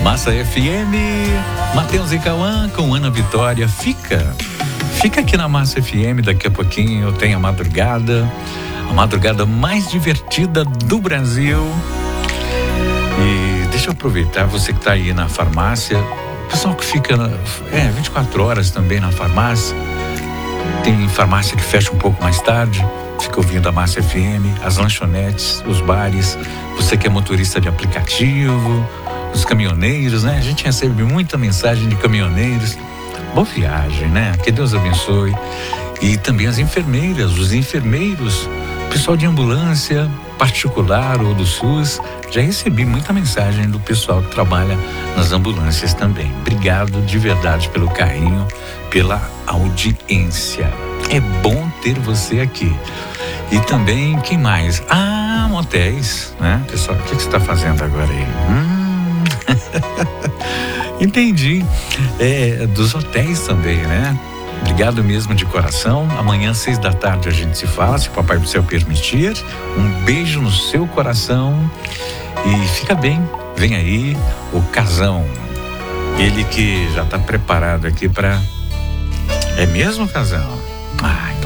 Massa FM, Matheus e Cauã com Ana Vitória. Fica aqui na Massa FM, daqui a pouquinho tem a madrugada mais divertida do Brasil. E deixa eu aproveitar, você que está aí na farmácia, o pessoal que fica 24 horas também na farmácia, tem farmácia que fecha um pouco mais tarde, fica ouvindo a Massa FM, as lanchonetes, os bares, você que é motorista de aplicativo, os caminhoneiros, né? A gente recebe muita mensagem de caminhoneiros. Boa viagem, né? Que Deus abençoe. E também as enfermeiras, os enfermeiros, pessoal de ambulância particular ou do SUS. Já recebi muita mensagem do pessoal que trabalha nas ambulâncias também. Obrigado de verdade pelo carinho, pela audiência. É bom ter você aqui. E também, quem mais? Motéis, né? Pessoal, o que você está fazendo agora aí? Entendi. Dos hotéis também, né? Obrigado mesmo de coração. Amanhã, 6 da tarde, a gente se fala, se o Papai do Céu permitir. Um beijo no seu coração e fica bem. Vem aí o Casão. Ele que já está preparado aqui para... É mesmo, Casão? Então